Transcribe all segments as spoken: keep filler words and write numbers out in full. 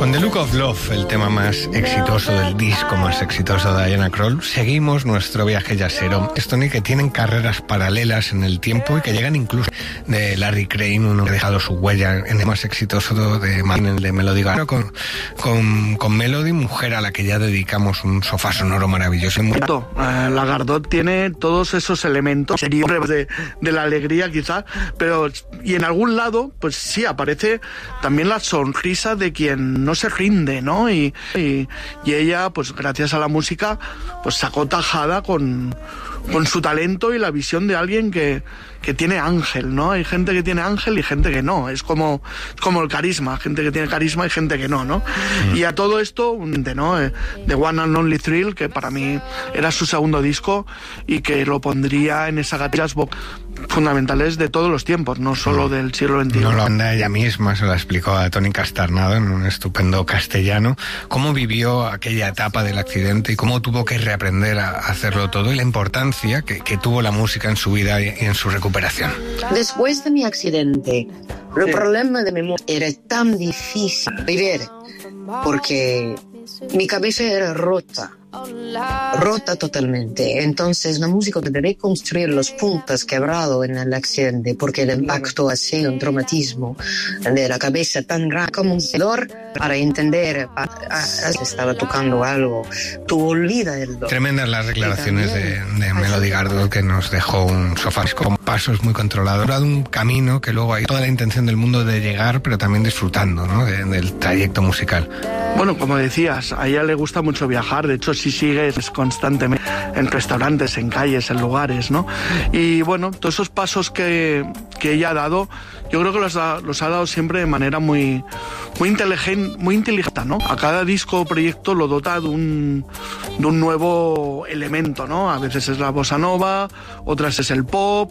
Con The Look of Love, el tema más exitoso del disco más exitoso de Diana Krall, seguimos nuestro viaje jazzero. Stony, que tienen carreras paralelas en el tiempo y que llegan incluso de Larry Crane, uno que ha dejado su huella en el más exitoso de, de Melody Gardot, con, con, con Melody, mujer a la que ya dedicamos un sofá sonoro maravilloso. La Gardot tiene todos esos elementos de, de la alegría quizás, pero y en algún lado pues sí aparece también la sonrisa de quien no se rinde, ¿no? Y, y, y ella, pues gracias a la música, pues sacó tajada con, con su talento y la visión de alguien que, que tiene ángel, ¿no? Hay gente que tiene ángel y gente que no. Es como, como el carisma, gente que tiene carisma y gente que no, ¿no? Mm. Y a todo esto, ¿no? The One and Only Thrill, que para mí era su segundo disco y que lo pondría en esa jazz fundamentales de todos los tiempos, no solo no, del siglo veintiuno. No, la banda ella misma se la explicó a Tony Castarnado en un estupendo castellano, cómo vivió aquella etapa del accidente y cómo tuvo que reaprender a hacerlo todo y la importancia que, que tuvo la música en su vida y en su recuperación. Después de mi accidente, el sí. problema de mi música era tan difícil vivir porque mi cabeza era rota. Rota totalmente. Entonces la música debe reconstruir los puntos quebrados en el accidente porque el impacto ha sido un traumatismo de la cabeza tan grande como un dolor para entender ah, ah, estaba tocando algo, tú olvidas el dolor. Tremendas las declaraciones de, de Melody Gardot, que nos dejó un sofá con pasos muy controlados, un camino que luego hay toda la intención del mundo de llegar, pero también disfrutando, ¿no? de, del trayecto musical. Bueno, como decías, a ella le gusta mucho viajar, de hecho si sigues constantemente en restaurantes, en calles, en lugares, ¿no? Y bueno, todos esos pasos que, que ella ha dado, yo creo que los ha, los ha dado siempre de manera muy, muy inteligente, muy inteligente, ¿no? A cada disco o proyecto lo dota de un, de un nuevo elemento, ¿no? A veces es la bossa nova, otras es el pop,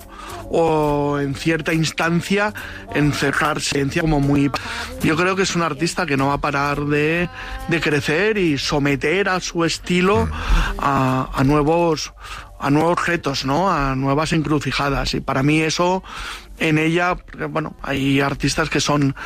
o en cierta instancia encerrarse como muy... Yo creo que es un artista que no va a parar de, de crecer y someter a su estilo a, a nuevos a nuevos retos, ¿no? A nuevas encrucijadas, y para mí eso en ella, bueno, hay artistas que son